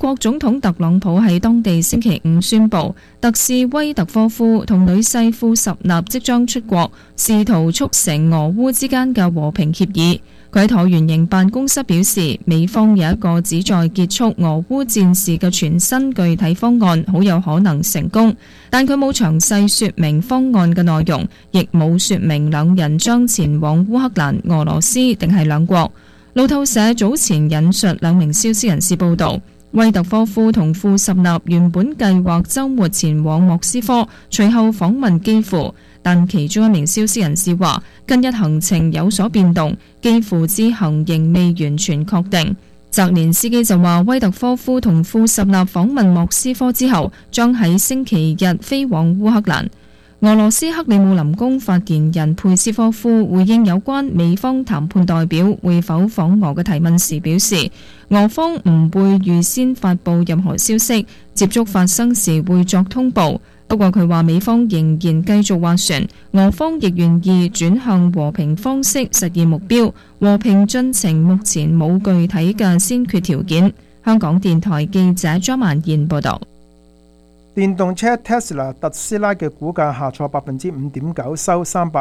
國總統特朗普喺當地星期五宣布，特使威特科夫同女婿庫什納即將出國，試圖促成俄烏之間嘅和平協議。佢喺橢圓形辦公室表示，美方有一個旨在結束俄烏戰事嘅全新具體方案，好有可能成功。但佢冇詳細說明方案嘅內容，亦冇說明兩人將前往烏克蘭、俄羅斯定係兩國。路透社早前引述兩名消息人士報道，威特科夫同庫什納原本計劃週末前往莫斯科，隨後訪問基輔。但其中一名消息人士話，近日行程有所變動，基輔之行仍未完全確定。澤連斯基就話，威特科夫同庫什納訪問莫斯科之後，將喺星期日飛往烏克蘭。俄羅斯克里姆林宮發言人佩斯科夫回應有關美方談判代表會否訪俄嘅提問時表示，俄方唔會預先發布任何消息，接觸發生時會作通報。不過佢話美方仍然繼續斡旋，俄方亦願意轉向和平方式實現目標，和平進程目前冇具體嘅先決條件。香港電台記者張曼燕報道。 電動車特斯拉嘅股價下挫 5.9%， 收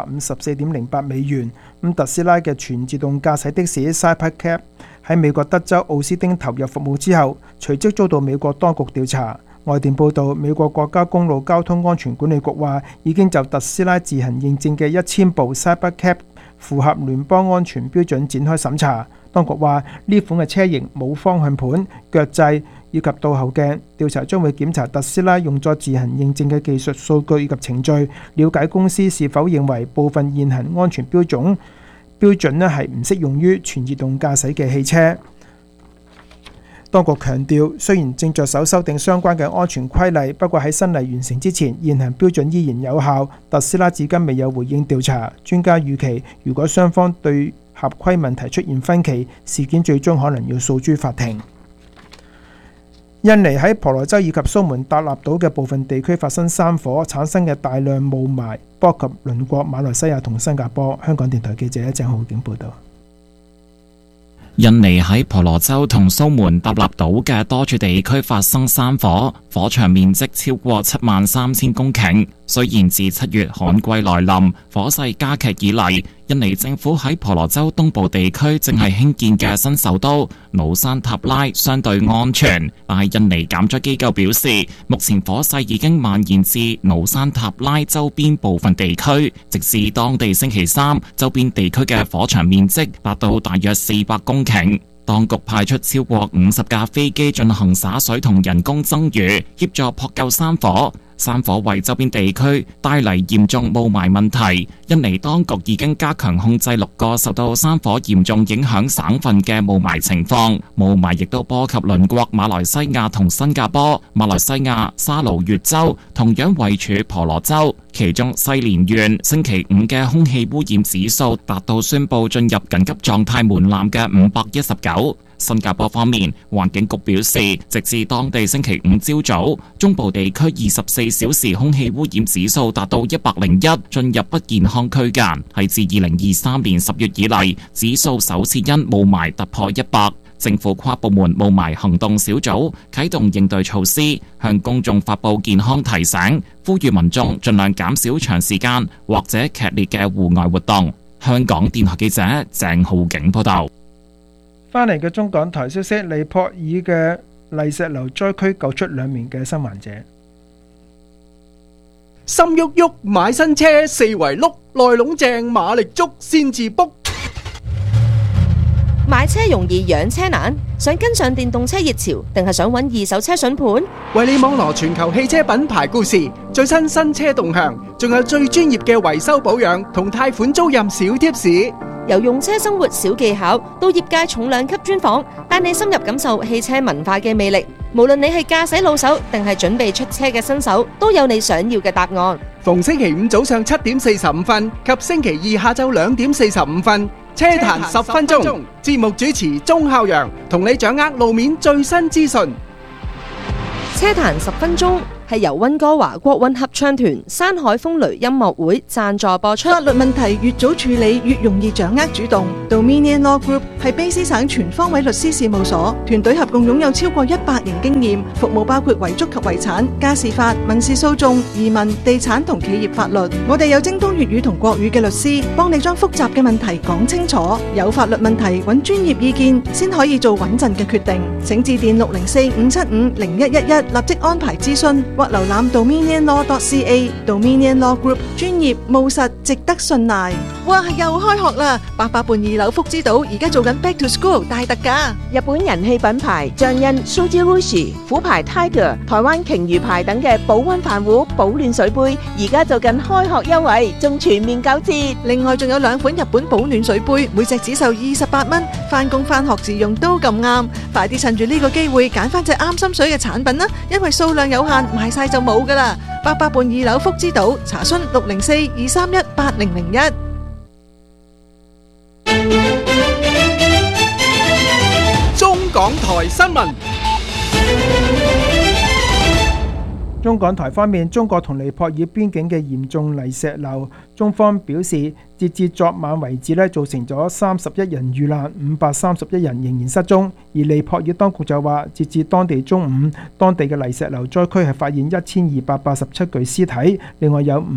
354.08美元。特斯拉嘅全自動駕駛的士 Cybercab 喺美國德州奧斯汀投入服務之後，隨即遭到美國當局調查。外電報道，美國國家公路交通安全管理局話，已經就特斯拉自行認證嘅1000部 Cybercab 符合聯邦安全標準展開審查。當局話，呢款嘅車型冇方向盤、腳掣以及倒後鏡。調查將會檢查特斯拉用作自行認證嘅技術數據以及程序，了解公司是否認為部分現行安全標準係唔適用於全自動駕駛嘅汽車。當局強調，雖然正着手修訂相關嘅安全規例，不過喺新例完成之前，現行標準依然有效。特斯拉至今未有回應調查。專家預期，如果雙方對合規問題出現分歧，事件最終可能要訴諸法庭。印尼喺婆羅洲以及蘇門答臘島嘅部分地區發生山火，產生嘅大量霧霾波及鄰國馬來西亞同新加坡。香港電台記者鄭浩景報道。 印尼喺婆羅洲同蘇門答臘島嘅多處地區發生山火，火場面積超過73000公頃。雖然自7月旱季來臨，火勢加劇以嚟，印尼政府喺婆羅洲東部地區正係興建嘅新首都努山塔拉相對安全，但係印尼減災機構表示，目前火勢已經蔓延至努山塔拉周邊部分地區，直至當地星期三，周邊地區嘅火場面積達到大約400公頃。當局派出超過50架飛機進行灑水同人工增雨，協助撲救山火。山火為周邊地區帶嚟嚴重霧霾問題，印尼當局已經加強控制6個受到山火嚴重影響省份嘅霧霾情況。霧霾亦都波及鄰國馬來西亞同新加坡。馬來西亞沙勞越州同樣位處婆羅洲，其中西連縣星期5嘅空氣污染指數達到宣布進入緊急狀態門檻嘅519。新加坡方面，環境局表示，直至當地星期5朝早，中部地區24小時空氣污染指數達到101，進入不健康區間，係自2023年10月以嚟，指數首次因霧霾突破100。政府跨部門霧霾行動小組啟動應對措施，向公眾發布健康提醒，呼籲民眾盡量減少長時間或者劇烈嘅戶外活動。香港電台記者鄭浩景報道。 翻嚟嘅中港台消息，尼泊爾嘅泥石流災區救出2名嘅生還者。 心喐喐買新車4圍碌，內籠正馬力足先至卜。 買車容易養車難，想跟上電動車熱潮，定係想揾二手車筍盤？ 為你網羅全球汽車品牌故事、最新新車動向，仲有最專業嘅維修保養同貸款租賃小貼士。 由用車生活小技巧到業界重量級專訪，帶你深入感受汽車文化嘅魅力。無論你係駕駛老手定係準備出車嘅新手，都有你想要嘅答案。 逢星期5早上7點45分及星期2下晝2點45分，車壇10分鐘，節目主持鐘孝陽同你掌握路面最新資訊。 車壇10分鐘， 係由溫哥華國韻合唱團山海風雷音樂會贊助播出。 法律問題越早處理越容易掌握主動。Dominion Law Group 係卑詩省全方位律師事務所，團隊合共擁有超過100年經驗，服務包括遺囑及遺產、家事法、民事訴訟、移民、地產同企業法律。我哋有精通粵語同國語嘅律師，幫你將複雜嘅問題講清楚。有法律問題揾專業意見先可以做穩陣嘅決定。請致電604-575-0111立即安排諮詢，或瀏覽 dominionlaw.ca。 Dominion Law Group 專業務實，值得信賴。哇！又開學啦！88半2樓福之島而家做緊 Back to School 大特價。 日本人氣品牌象印、Suji Rushi、虎牌 Tiger、台灣鯨魚牌等嘅保溫飯壺、保暖水杯，而家做緊開學優惠，仲全面9折。 另外仲有2款日本保暖水杯，每隻只售28蚊，返工返學自用都咁啱。快啲趁住呢個機會揀翻隻啱心水嘅產品啦，因為數量有限，賣晒就冇噶啦。88半2樓福之島，查詢604-231-8001。 中港台新聞。 中港台方面，中國同尼泊爾邊境嘅嚴重泥石流，中方表示，截至昨晚為止造成咗31人遇難，531人仍然失蹤。而尼泊爾當局就話，截至當地中午，當地嘅泥石流災區係發現1287具屍體，另外有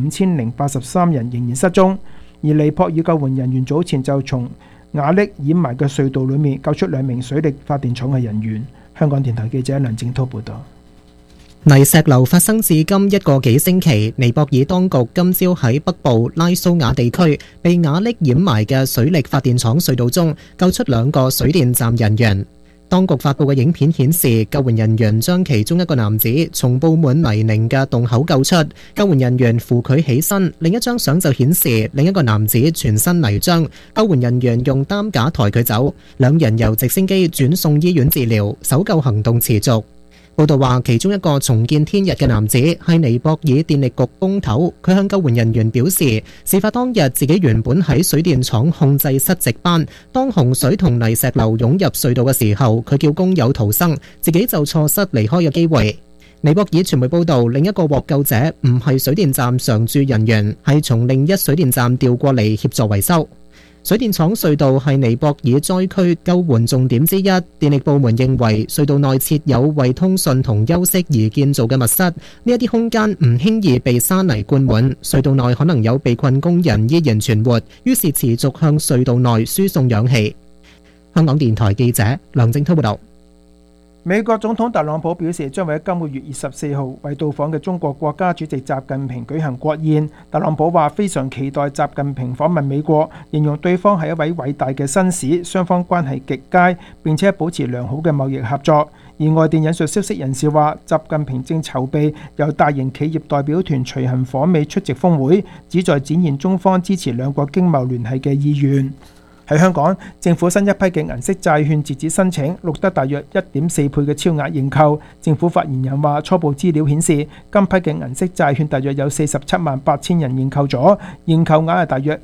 5083人仍然失蹤。而尼泊爾救援人員早前就從瓦礫掩埋嘅隧道裏面救出2名水力發電廠嘅人員。香港電台記者梁正滔報道。 泥石流發生至今1個幾星期，尼泊爾當局今朝喺北部拉蘇瓦地區被瓦礫掩埋嘅水力發電廠隧道中救出2個水電站人員。當局發布嘅影片顯示，救援人員將其中一個男子從佈滿泥濘嘅洞口救出，救援人員扶佢起身。另一張相就顯示另一個男子全身泥漿，救援人員用擔架抬佢走。2人由直升機轉送醫院治療，搜救行動持續。報道話，其中一個重見天日嘅男子係尼泊爾電力局工頭，佢向救援人員表示，事發當日自己原本喺水電廠控制室值班，當洪水同泥石流湧入隧道嘅時候，佢叫工友逃生，自己就錯失離開嘅機會。尼泊爾傳媒報道，另一個獲救者唔係水電站常駐人員，係從另一水電站調過嚟協助維修。水電廠隧道係尼泊爾災區救援重點之一，電力部門認為隧道內設有為通訊同休息而建造嘅密室，呢一啲空間唔輕易被沙泥灌滿，隧道內可能有被困工人依然存活，於是持續向隧道內輸送氧氣。香港電台記者梁正滔報道。 美國總統特朗普表示，將會喺今個月24號為到訪嘅中國國家主席習近平舉行國宴。特朗普話非常期待習近平訪問美國，形容對方係一位偉大嘅紳士，雙方關係極佳，並且保持良好嘅貿易合作。而外電引述消息人士話，習近平正籌備由大型企業代表團隨行訪美出席峰會，旨在展現中方支持兩國經貿聯繫嘅意願。喺香港，政府新一批嘅銀色債券截止申請錄得大約 1.4 倍嘅超額認購。政府發言人話，初步資料顯示，今批嘅銀色債券大約有47萬8千人認購咗，認購額係大約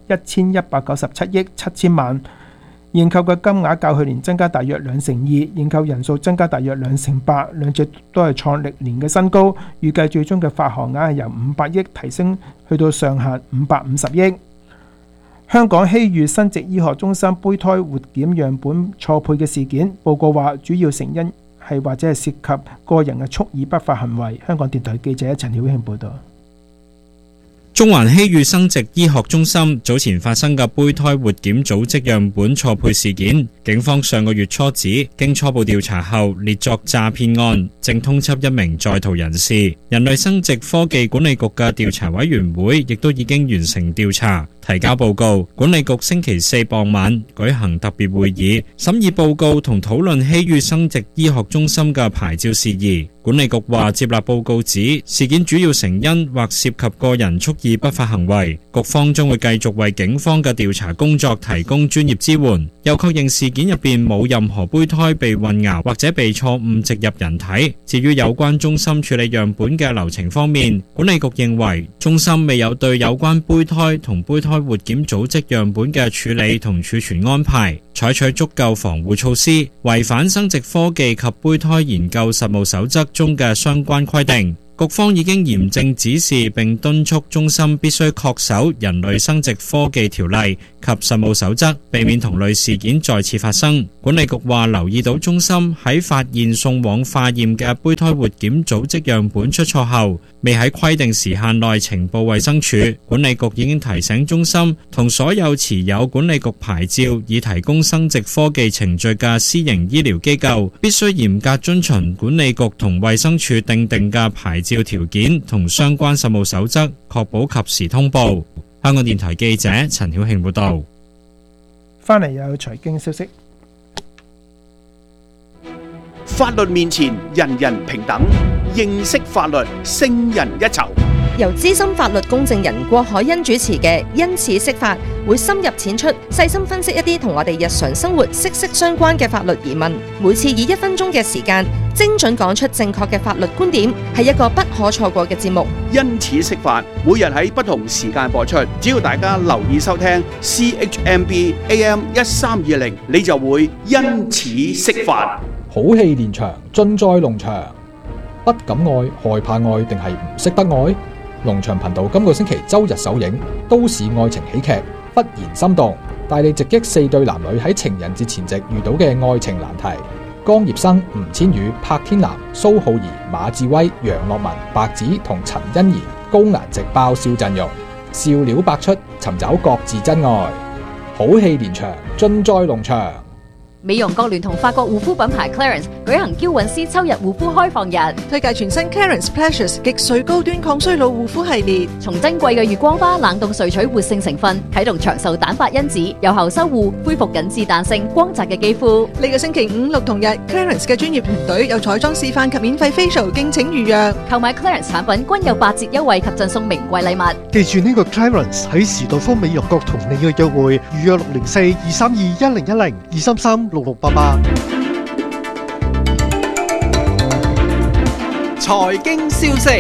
1197億7千萬。認購嘅金額較去年增加大約2成2，認購人數增加大約2成8，兩者都係創歷年嘅新高。預計最終嘅發行額係由500億提升去到上限550億。香港希裕生殖醫學中心胚胎活檢樣本錯配嘅事件，報告話主要成因係或者係涉及個人嘅蓄意不法行為。香港電台記者陳曉慶報道。 中環希裕生殖醫學中心早前發生嘅胚胎活檢組織樣本錯配事件，警方上個月初指，經初步調查後列作詐騙案，正通緝1名在逃人士。人類生殖科技管理局嘅調查委員會亦都已經完成調查，提交報告。管理局星期4傍晚舉行特別會議，審議報告同討論希裕生殖醫學中心嘅牌照事宜。管理局話接納報告指事件主要成因或涉及個人蓄意不法行為，局方將會繼續為警方嘅調查工作提供專業支援。又確認事件入邊冇任何胚胎被混淆或者被錯誤植入人體。至於有關中心處理樣本嘅流程方面，管理局認為中心未有對有關胚胎同胚胎活檢組織樣本嘅處理同儲存安排採取足夠防護措施，違反生殖科技及胚胎研究實務守則中嘅相關規定。 局方已經嚴正指示並敦促中心必須恪守人類生殖科技條例及實務守則，避免同類事件再次發生。管理局話留意到中心喺發現送往化驗嘅胚胎活檢組織樣本出錯後，未喺規定時限內呈報衛生署。管理局已經提醒中心同所有持有管理局牌照以提供生殖科技程序嘅私營醫療機構，必須嚴格遵循管理局同衛生署訂定嘅牌照條件同相關實務守則，確保及時通報。香港電台記者陳曉慶報道。 翻嚟有財經消息。 法律面前人人平等，認識法律勝人一籌。 由資深法律公證人郭海欣主持嘅《因此釋法》，會深入淺出，細心分析一啲同我哋日常生活息息相關嘅法律疑問。每次以1分鐘嘅時間，精準講出正確嘅法律觀點，係一個不可錯過嘅節目。 因此釋法，每日喺不同時間播出，只要大家留意收聽 CHMB AM 1320，你就會因此釋法。 好戲連場，盡在龍場。不敢愛，害怕愛，定係唔識得愛？龍翔頻道今個星期周日首映都市愛情喜劇《忽然心動》，帶你直擊4對男女喺情人節前夕遇到嘅愛情難題。江業生、吳千語、柏天南、蘇浩儀、馬志威、楊樂文、白子同陳欣怡高顏值爆笑陣容，笑料百出，尋找各自真愛。好戲連場，盡在龍翔。 美容國聯同法國護膚品牌 Clarins 舉行嬌韻詩秋日護膚開放日， 推介全新 Clarins Pleasures 極萃高端抗衰老護膚系列， 從珍貴嘅月光花冷凍萃取活性成分，啟動長壽蛋白因子，有效修護恢復緊緻彈性光澤嘅肌膚。 呢個星期5、6同日 ，Clarins 嘅專業團隊有彩妝示範及免費 facial， 敬請預約。 購買 Clarins 產品均有8折優惠及贈送名貴禮物。 記住呢個 Clarins 喺時代豐美容局同你嘅約會，預約604-232-1010-233-6688。 財經消息，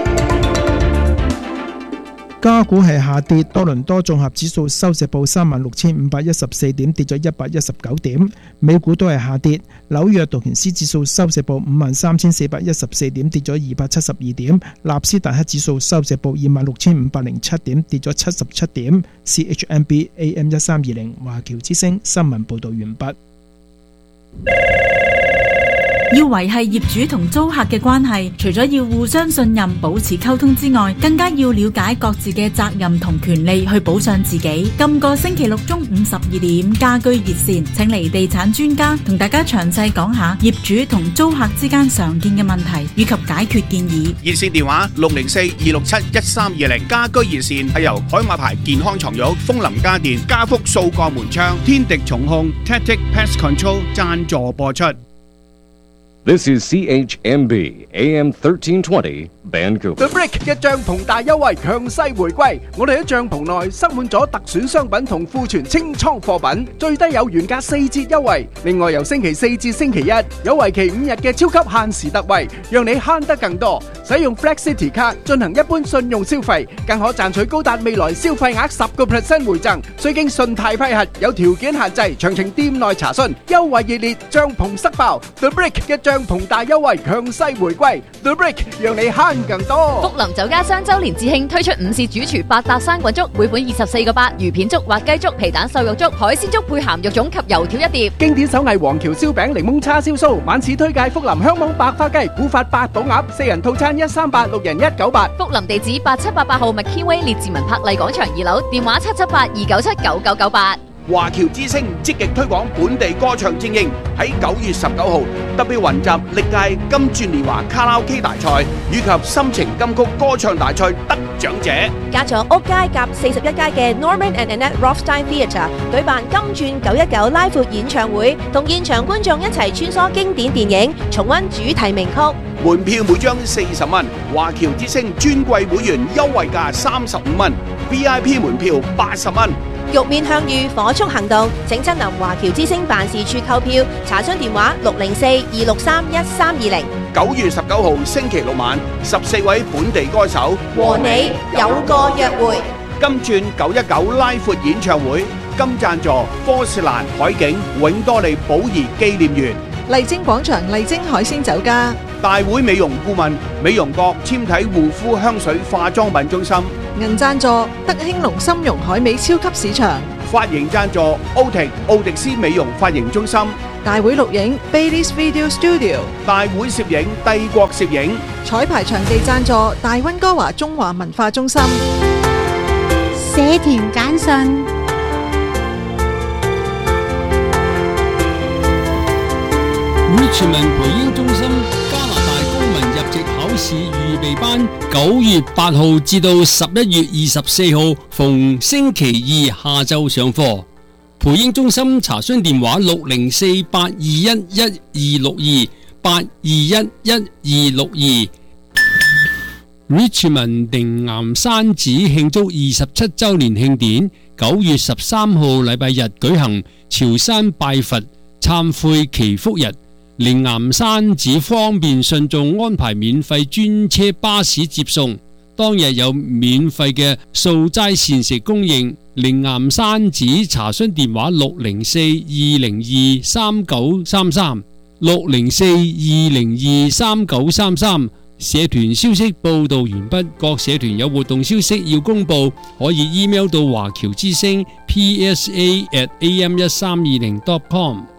加股係下跌，多倫多綜合指數收市報36,514點，跌咗119點；美股都係下跌，紐約道瓊斯指數收市報53,414點，跌咗272點；納斯達克指數收市報26,507點，跌咗77點。CHMB AM 1320華僑之聲新聞報道完畢。 要維繫業主同租客嘅關係，除咗要互相信任、保持溝通之外，更加要了解各自嘅責任同權利，去保障自己。今個星期六中午12點，家居熱線請嚟地產專家同大家詳細講下業主同租客之間常見嘅問題以及解決建議。 熱線電話604-267-1320，家居熱線係由海馬牌健康床褥、楓林家電、家福掃鋼門窗、天敵重控、Tactic Pest Control 贊助播出。 This is CHMB AM 1320 Vancouver. The Brick 嘅帳篷大優惠強勢回歸，我哋喺帳篷內塞滿咗特選商品同庫存清倉貨品，最低有原價4折優惠。另外由星期4至星期1有為期5日嘅超級限時特惠，讓你慳得更多。使用 Flex City 卡進行一般信用消費，更可賺取高達未來消費額10% 回贈，需經信貸批核，有條件限制，詳情店內查詢。優惠熱烈，帳篷塞爆 The Brick 嘅帳篷大優惠強勢回歸 The Brick 讓你慳更多。 福林酒家雙周年節慶推出午市主廚8搭生滾粥，每款24個8，魚片粥、滑雞粥、皮蛋瘦肉粥、海鮮粥配鹹肉粽及油條一碟。 經典手藝黃橋燒餅、檸檬叉燒酥，晚市推介福林香網白花雞、古法八寶鴨，4人套餐138，6人198。 福林地址8788號麥 Way 列治文柏麗廣場2樓，電話778-297-9998。 華僑之聲積極推廣本地歌唱精英，喺9月19號特別雲集歷屆金鑽年華卡拉 OK 大賽以及心情金曲歌唱大賽得獎者， 加咗屋街夾41街嘅 Norman and Annette Rothstein Theatre 舉辦金鑽919拉闊演唱會，同現場觀眾一齊穿梭經典電影，重溫主題名曲。 門票每張40蚊，華僑之聲尊貴會員優惠價35蚊 ，VIP 門票80蚊。 玉面向隅火速行動，請親臨華僑之聲辦事處購票，查詢電話604-263-1320。 9月19號星期六晚，14位本地歌手和你有個約會。 金鑽919拉闊演唱會，金贊助科士蘭海景永多利寶儀紀念園、 麗晶廣場麗晶海鮮酒家。 大會美容顧問美容閣纖體護膚香水化妝品中心。 銀贊助德興隆參茸海味超級市場。 髮型贊助奧迪斯美容髮型中心。 大會錄影 Baileys Video Studio。 大會攝影帝國攝影。 彩排場地贊助大溫哥華中華文化中心。 社團簡訊。 Richmond 培英中心加拿大公民入籍考試預備班9月8號至到11月24號逢星期二下晝上課。培英中心查詢電話604-821-1262 821-1262。Richmond 定岩山寺慶祝27周年慶典9月13號禮拜日舉行潮山拜佛懺悔祈福日。靈岩山寺方便信眾安排免費專車巴士接送，當日有免費嘅素齋膳食供應。靈岩山寺查詢電話604-202-3933 604-202-3933。社團消息報道完畢，各社團有活動消息要公佈，可以 email 到華僑之聲 psa@am1320.com。